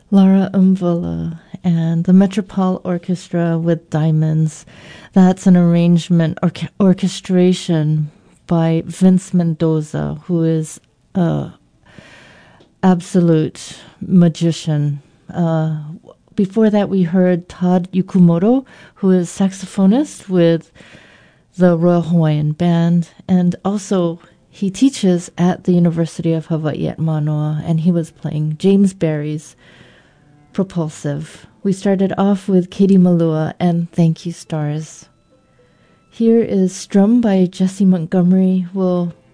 Lara Umvula and the Metropole Orchestra with Diamonds. That's an arrangement, orchestration by Vince Mendoza, who is a absolute magician. Before that, we heard Todd Yukumoto, who is saxophonist with the Royal Hawaiian Band, and also he teaches at the University of Hawaii at Manoa, and he was playing James Barry's Propulsive. We started off with Katie Malua and Thank You Stars. Here is Strum by Jesse Montgomery. We'll